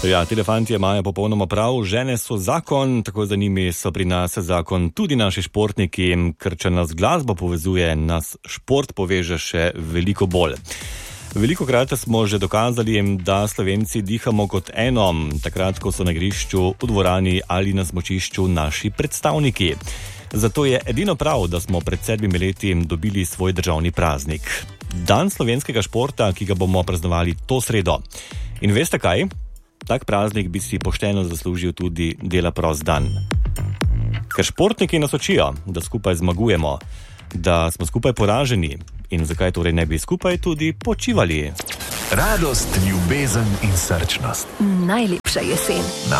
Ja, ti elefanti imajo popolnoma prav, žene so zakon, tako za njimi so pri nas zakon tudi naši športniki, ker če nas glasba povezuje, nas šport poveže še veliko bolj. Velikokrat smo že dokazali, da Slovenci dihamo kot eno, takrat, ko so na igrišču, v dvorani ali na smučišču naši predstavniki. Zato je edino prav, da smo pred 7 leti dobili svoj državni praznik. Dan slovenskega športa, ki ga bomo praznovali to sredo. In veste kaj? Tak praznik bi si pošteno zaslužil tudi dela prost dan. Ker športniki nas učijo, da skupaj zmagujemo, da smo skupaj poraženi in zakaj torej ne bi skupaj tudi počivali. Radost, ljubezen in srčnost. Najlepša jesen. Na